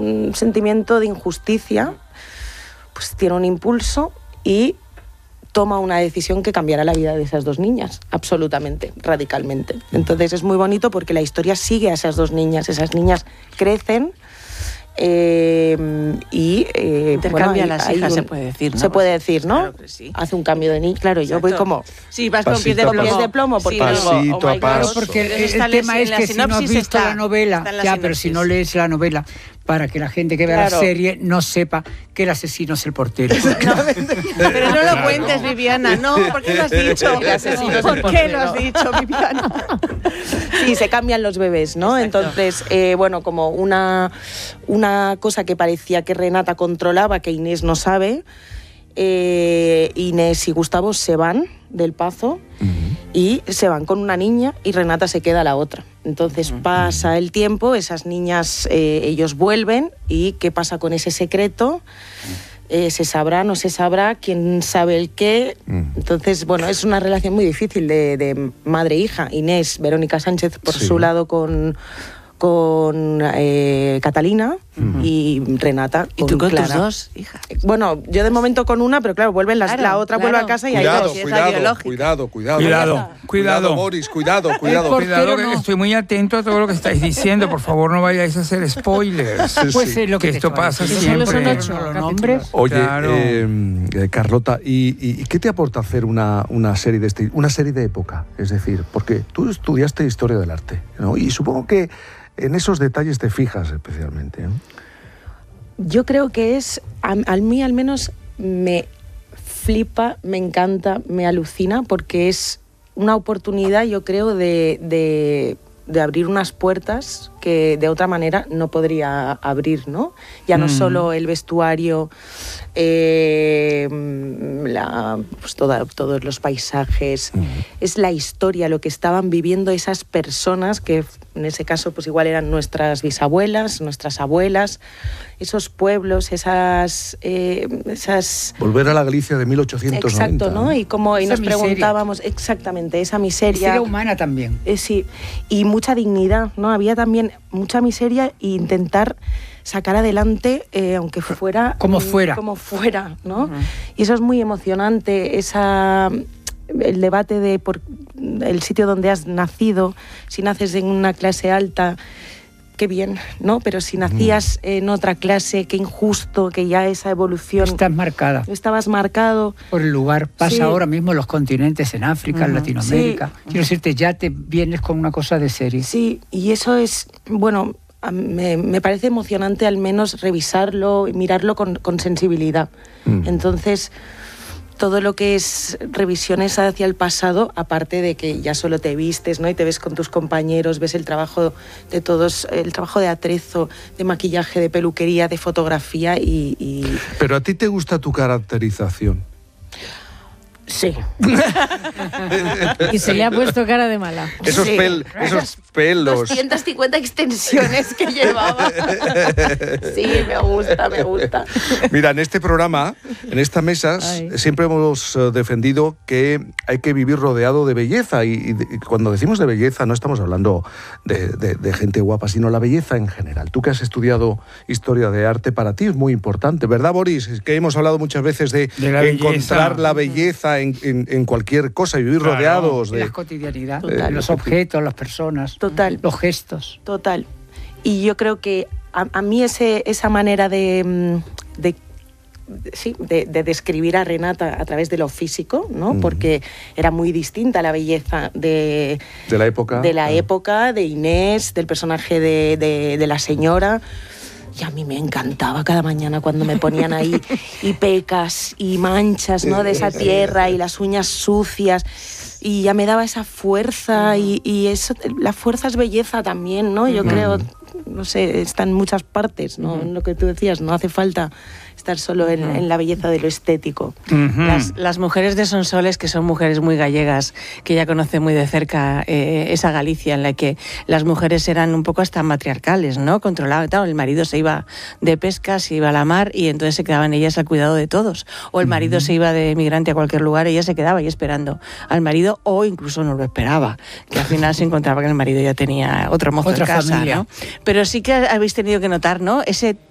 un sentimiento de injusticia, pues tiene un impulso y toma una decisión que cambiará la vida de esas dos niñas, absolutamente, radicalmente. Entonces es muy bonito porque la historia sigue a esas dos niñas. Esas niñas crecen y intercambia las hijas, se puede decir, ¿no? Se puede decir, ¿no? Claro que sí. Hace un cambio de niña. Claro, yo voy como... Sí, vas con pies de plomo. Porque pasito digo, a paso. Porque el tema es que si no has visto la novela, pero si no lees la novela, para que la gente que vea la serie no sepa que el asesino es el portero. Pero no lo cuentes, Viviana, no, ¿por qué lo has dicho? El asesino es el portero. ¿Por qué lo has dicho, Viviana? Sí, se cambian los bebés, ¿no? Exacto. Entonces, como una cosa que parecía que Renata controlaba, que Inés no sabe, Inés y Gustavo se van del Pazo y se van con una niña y Renata se queda la otra. Entonces pasa el tiempo, esas niñas, ellos vuelven y ¿qué pasa con ese secreto? ¿Se sabrá, no se sabrá? ¿Quién sabe el qué? Entonces, es una relación muy difícil de madre-hija. Inés, Verónica Sánchez, por su lado con Catalina y Renata con ¿Y tú con Clara. tus dos hijas? Bueno, yo de momento con una, pero claro, vuelven la otra vuelve a casa y hay dos. Cuidado, Boris, cuidado. No. Estoy muy atento a todo lo que estáis diciendo. Por favor, no vayáis a hacer spoilers. Pues es lo que esto pasa solo siempre. son 8 nombres. Oye, Claro. Carlota, ¿y qué te aporta hacer una serie de una serie de época? Es decir, porque tú estudiaste Historia del Arte, ¿no? Y supongo que en esos detalles te fijas especialmente, ¿no? Yo creo que a mí al menos me flipa, me encanta, me alucina, porque es una oportunidad, yo creo, de abrir unas puertas que de otra manera no podría abrir, ¿no? Ya no solo el vestuario, todos los paisajes, es la historia, lo que estaban viviendo esas personas que en ese caso pues igual eran nuestras bisabuelas, nuestras abuelas, esos pueblos, esas... Volver a la Galicia de 1890. Exacto, ¿no? Y nos preguntábamos exactamente esa miseria. Miseria humana también. Sí, y mucha dignidad, ¿no? Había también mucha miseria e intentar sacar adelante, aunque fuera... Como fuera, ¿no? Y eso es muy emocionante, el debate de por el sitio donde has nacido, si naces en una clase alta, qué bien, ¿no? Pero si nacías en otra clase, qué injusto, que ya esa evolución... Estás marcada. Estabas marcado. Por el lugar. Pasa ahora mismo en los continentes, en África, en Latinoamérica. Sí. Quiero decirte, ya te vienes con una cosa de serie. Sí, y eso es, me parece emocionante al menos revisarlo y mirarlo con sensibilidad. Entonces, todo lo que es revisiones hacia el pasado, aparte de que ya solo te vistes, ¿no? Y te ves con tus compañeros, ves el trabajo de todos, el trabajo de atrezo, de maquillaje, de peluquería, de fotografía y... Pero a ti te gusta tu caracterización. Sí. Y se le ha puesto cara de mala. Esos pelos. 250 extensiones que llevaba. Sí, me gusta. Mira, en este programa, en esta mesa, siempre hemos defendido que hay que vivir rodeado de belleza. Y cuando decimos de belleza no estamos hablando de gente guapa, sino la belleza en general. Tú que has estudiado Historia de Arte, para ti es muy importante, ¿verdad, Boris? Es que hemos hablado muchas veces de encontrar la belleza en cualquier cosa y vivir rodeados de de... la cotidianidad, Total. los objetos, las personas, Total. Los gestos. Total. Y yo creo que a mí esa manera de describir a Renata a través de lo físico, ¿no? Porque era muy distinta la belleza de la época, de Inés, del personaje de la señora. Y a mí me encantaba cada mañana cuando me ponían ahí y pecas y manchas, ¿no? De esa tierra y las uñas sucias. Y ya me daba esa fuerza y eso, la fuerza es belleza también, ¿no? Yo creo, no sé, está en muchas partes, ¿no? En lo que tú decías, no hace falta estar solo en la belleza de lo estético. Las mujeres de Sonsoles, que son mujeres muy gallegas, que ya conoce muy de cerca esa Galicia en la que las mujeres eran un poco hasta matriarcales, ¿no? Controlaban, claro, el marido se iba de pesca, se iba a la mar y entonces se quedaban ellas al cuidado de todos. O el marido se iba de migrante a cualquier lugar y ella se quedaba ahí esperando al marido o incluso no lo esperaba, que al final se encontraba que el marido ya tenía otro mozo en casa, familia, ¿no? Pero sí que habéis tenido que notar, ¿no? Ese